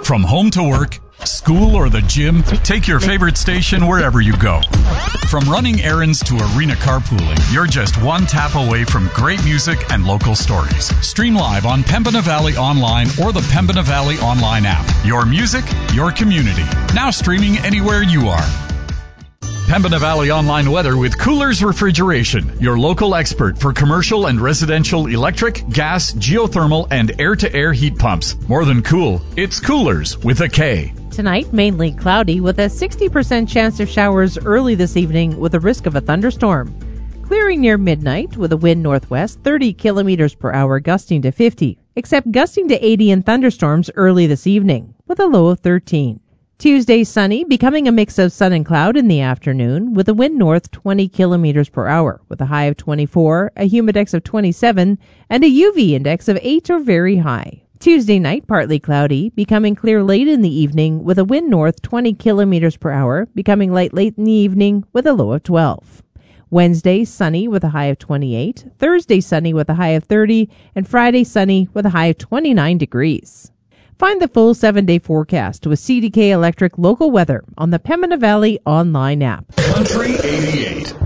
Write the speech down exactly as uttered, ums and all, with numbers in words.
From home to work, school, or the gym, take your favorite station wherever you go. From running errands to arena carpooling, you're just one tap away from great music and local stories. Stream live on Pembina Valley Online or the Pembina Valley Online app. Your music, your community. Now streaming anywhere you are. Pembina Valley Online Weather with Coolers Refrigeration, your local expert for commercial and residential electric, gas, geothermal, and air-to-air heat pumps. More than cool, it's Coolers with a K. Tonight, mainly cloudy with a sixty percent chance of showers early this evening with a risk of a thunderstorm. Clearing near midnight with a wind northwest, thirty kilometers per hour, gusting to fifty, except gusting to eighty in thunderstorms early this evening with a low of thirteen. Tuesday, sunny, becoming a mix of sun and cloud in the afternoon with a wind north twenty kilometers per hour with a high of twenty-four, a humidex of twenty-seven, and a U V index of eight or very high. Tuesday night, partly cloudy, becoming clear late in the evening with a wind north twenty kilometers per hour, becoming light late in the evening with a low of twelve. Wednesday, sunny with a high of twenty-eight, Thursday, sunny with a high of thirty, and Friday, sunny with a high of twenty-nine degrees. Find the full seven-day forecast with C D K Electric local weather on the Pembina Valley Online app. Country eighty-eight.